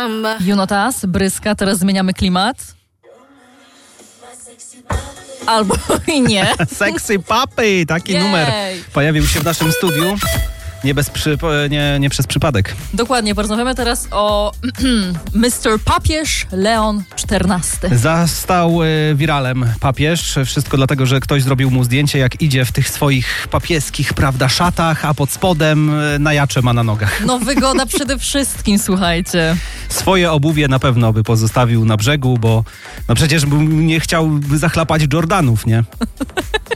Jonatas, Bryska, teraz zmieniamy klimat. Albo i nie. Sexy Puppy, taki numer pojawił się w naszym studiu. Nie przez przypadek. Dokładnie, porozmawiamy teraz o Mr. Papież Leon XIV. Zastał wiralem papież. Wszystko dlatego, że ktoś zrobił mu zdjęcie, jak idzie w tych swoich papieskich, prawda, szatach, a pod spodem najacze ma na nogach. No wygoda przede wszystkim, słuchajcie. Swoje obuwie na pewno by pozostawił na brzegu, bo no przecież nie chciałby zachlapać Jordanów, nie?